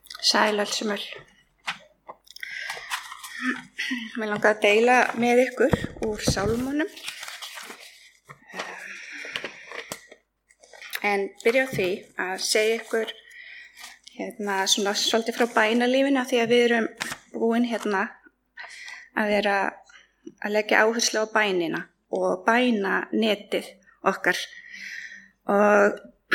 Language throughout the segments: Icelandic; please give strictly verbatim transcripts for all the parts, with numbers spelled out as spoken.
Sæl öll sem öll. Mér langar að deila með ykkur úr sálmunum. En byrja á því að segja ykkur hérna svona svolítið frá bænalífinu, af því að við erum búin hérna að vera að leggja áherslu á bænina og bænanetið okkar. Og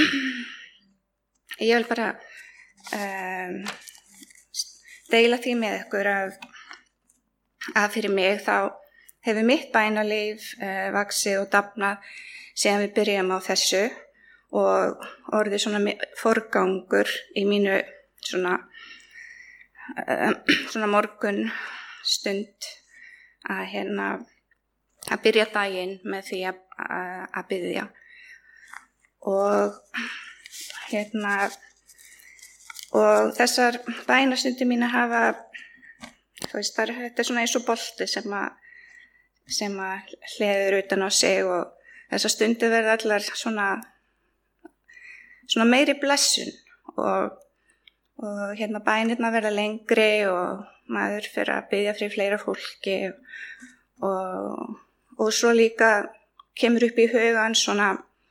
ég vil bara um, deila því með ykkur að, að fyrir mig þá hefur mitt bænalíf uh, vaxið og dafnað síðan við byrjum á þessu og orðið svona forgangur í mínu svona, uh, svona morgun stund að hérna að byrja daginn með því að, að, að biðja. Og hérna og þessar bænastundir mínar hafa, þú veist, það er, þetta er svona eins og bolti sem að sem að hleður utan á sig og þessar stundir verða allar svona svona meiri blessun og, og hérna bænirnar verða lengri og maður fyrir að biðja fyrir fleira fólki og, og svo líka kemur upp í hugan svona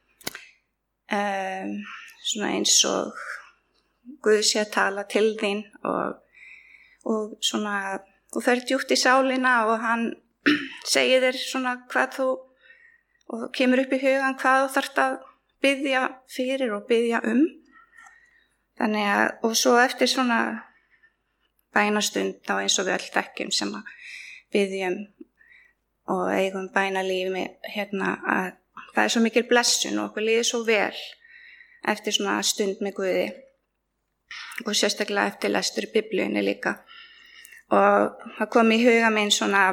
um, svona eins og Guð sé að tala til þín og, og svona þú ferð djúpt í sálina og hann segir þér svona hvað þú og kemur upp í hugan hvað þú þarft að biðja fyrir og biðja um. Þannig að, og svo eftir svona bænastund þá eins og við öll þekkjum sem að biðjum og eigum bænalífi hérna að það er svo mikil blessun og okkur líður svo vel eftir svona stund með Guði. Og sérstaklega eftir lestur í Biblíunni líka. Og það kom í huga minn svona,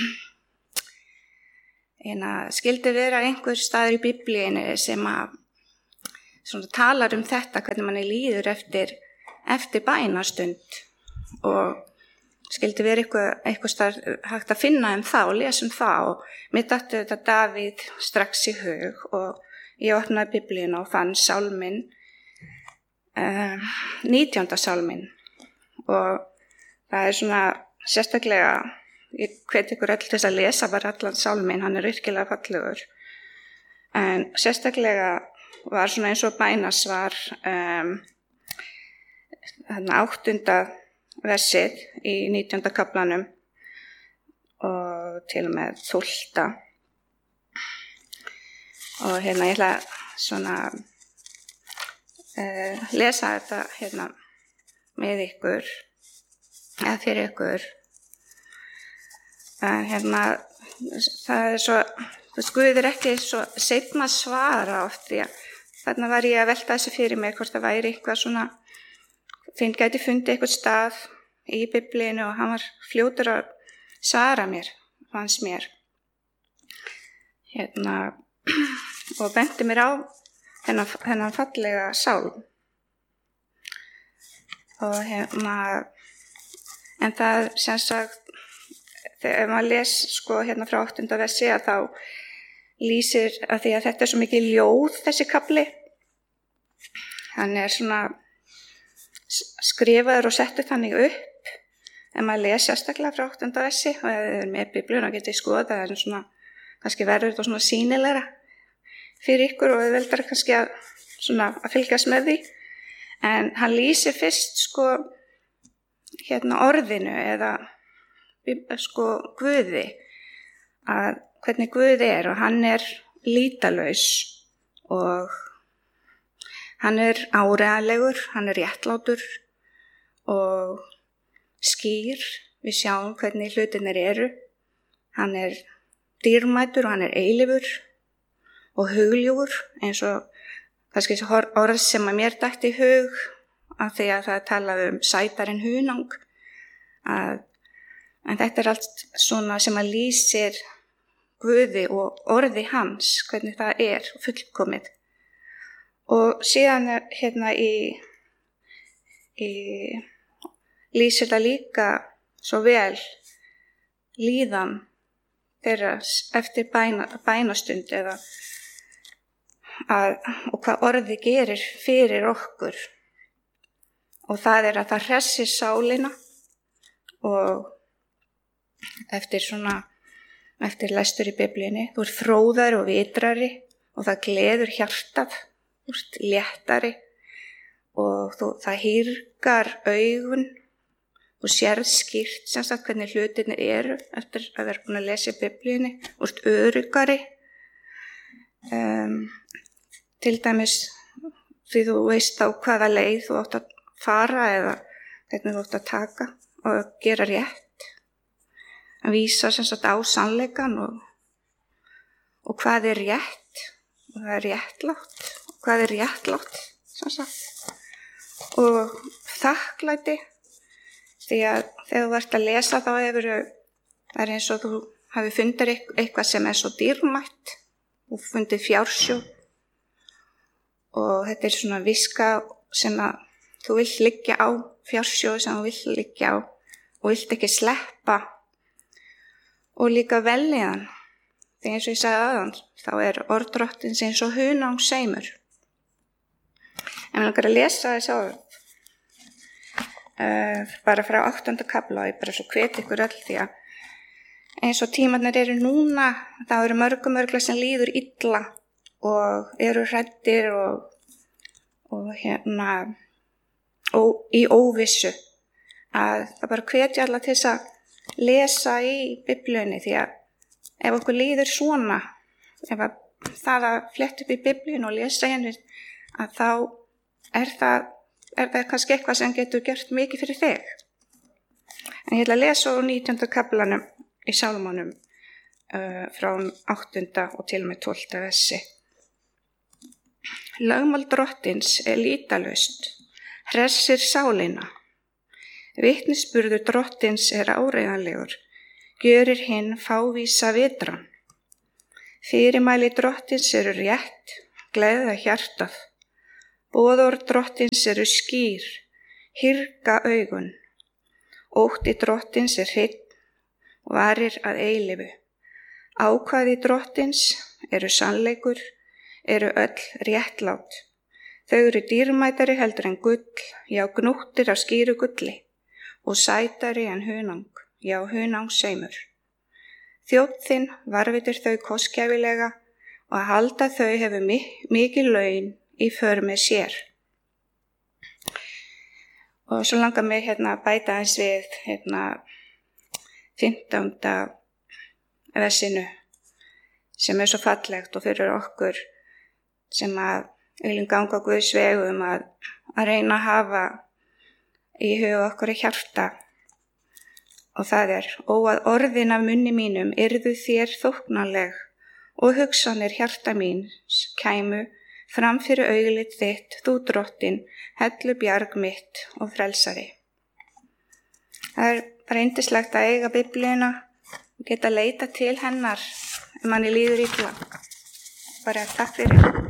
eina, skildi vera einhver staður í Biblíunni sem að svona talar um þetta, hvernig manni líður eftir, eftir bænastund. Og skildi vera eitthvað, eitthvað staður hægt að finna um það og lesa um það. Og mér datt þetta Davíð strax í hug og ég opnaði Biblíuna og fann sálminn. Uh, nítjánda sálminn og það er svona sérstaklega, ég hvet ykkur öll til að lesa bara allan sálminn, hann er virkilega fallegur en sérstaklega var svona eins og bænasvar um, þarna áttunda versið í nítjánda kaflanum og til og með tólfta og hérna ég ætla svona Uh, lesa þetta hérna með ykkur eða fyrir ykkur uh, hérna það er svo, þú veist, Guð er ekki svo seinna svara oft því að þarna var ég að velta þessu fyrir mig hvort það væri eitthvað svona finn gæti fundið eitthvað stað í Biblíunni og hann var fljótur að svara mér, fannst mér hérna og benti mér á Hennan, hennan fallega sálm. Og hérna, en það sem sagt, þegar maður les sko hérna frá áttunda versi að þá lýsir að því að þetta er svo mikið ljóð þessi kafli. Hann er svona skrifaður og settur þannig upp. En maður les sérstaklega frá áttunda versi og ef þið er með Biblíuna getið skoða það er svona, kannski verður þetta svona sýnilegra. Fyrir ykkur og við veldar kannski að, svona, að fylgjast með því. En hann lýsir fyrst sko, hérna orðinu eða sko, Guði, að hvernig Guði er og hann er lýtalaus og hann er áreiðanlegur, hann er réttlátur og skýr, við sjáum hvernig hlutirnir eru. Hann er dýrmætur og hann er eilífur. Og hugljúfur, eins og kannski orð sem að mér dætti í hug af því að það talaði um sætarinn hunang. Að, en þetta er allt svona sem að lýsir Guði og orði hans, hvernig það er fullkomið. Og síðan hérna í, í lýsir það líka svo vel líðan þeirra eftir bæna, bænastund eða að, og hvað orði gerir fyrir okkur og það er að það hressir sálina og eftir svona, eftir lestur í Biblíunni, þú ert fróðari og vitrari og það gleður hjartað, þú ert léttari og þú, það hýrgar augun, þú sérð skýrt sem sagt hvernig hlutirnir eru eftir að vera búin að lesa í Biblíunni, þú ert öruggari, um, til dæmis því þú veist á hvaða leið þú átt að fara eða hvernig þú átt að taka og gera rétt, að vísa sem sagt á sannleikann og, og hvað er rétt og það er réttlátt og hvað er réttlátt sem sagt og þakklæti því að þegar þú ert að lesa þá hefur það er eins og þú hafi fundið eitthvað sem er svo dýrmætt og fundið fjársjóð og þetta er svona viska sem að þú vilt liggja á, fjársjóð sem þú vilt liggja á og vilt ekki sleppa og líka veljiðan. Þegar eins og ég sagði aðan, þá er orð Drottins eins og hunangsseimur. En við langar að lesa þessi orð uh, bara frá áttunda kafla og ég bara svo hvet ykkur öll því að eins og tímarnir eru núna, þá eru mörgum örgla sem líður illa og eru hræddir og, og hérna og í óvissu að það bara hvetja alla til þess að lesa í Biblíunni því að ef okkur líður svona, ef að það að fletta upp í Biblíunni og lesa henni að þá er það, er það kannski eitthvað sem getur gert mikið fyrir þig. En ég ætla að lesa úr nítjánda kaflanum í Sálmunum uh, frá áttunda og til og með tólfta versi. Lögmál Drottins er lýtalaust, hressir sálina. Vitnisburður Drottins er áreiðanlegur, gjörir hinn fávísa vitran. Fyrirmæli Drottins eru rétt, gleða hjartað. Boðorð Drottins eru skýr, hýrga augun. Ótti Drottins er hreinn, varir að eilífu. Ákvæði Drottins eru sannleikur, eru öll réttlát. Þau eru dýrmætari heldur en gull, já gnúttir af skýru gulli, og sætari en hunang, já hunangsseimur. Þjónn þinn varvitir þau kostgæfilega og að halda þau hefur mikið laun í för með sér. Og svo langar mig hérna að bæta eins við hérna fimmtánda versinu sem er svo fallegt og fyrir okkur sem að viljum ganga Guðs vegum að, að reyna að hafa í huga okkur í hjarta og það er ó að orðin af munni mínum yrðu þér þóknanleg og hugsanir hjarta míns kæmu fram fyrir auglið þitt, þú Drottin, hellu bjarg mitt og frelsari. Það er bara yndislegt að eiga Biblíuna og geta leita til hennar ef manni líður illa. Bara takk fyrir.